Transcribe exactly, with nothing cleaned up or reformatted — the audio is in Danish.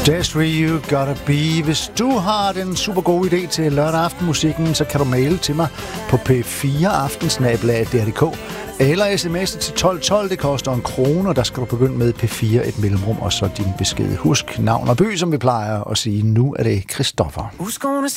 That's where you gotta be. Hvis du har den super gode idé til lørdag aftenmusikken, så kan du maile til mig på p fire aften snabel-a d r punktum d k eller sms'e til tolv tolv. Det koster en krone, og der skal du begynde med P fire, et mellemrum, og så din besked. Husk navn og by, som vi plejer at sige. Nu er det Christoffer.